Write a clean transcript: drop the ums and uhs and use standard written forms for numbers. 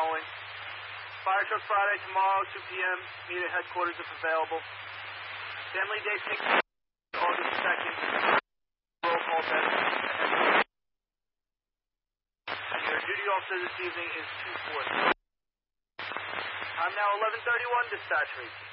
following. Fire truck Friday tomorrow, 2 p.m. Meet at headquarters if available. Family Day picnic, August 2nd. Roll call test. And your duty officer this evening is 2-4. Time now 11:31. Dispatch rate.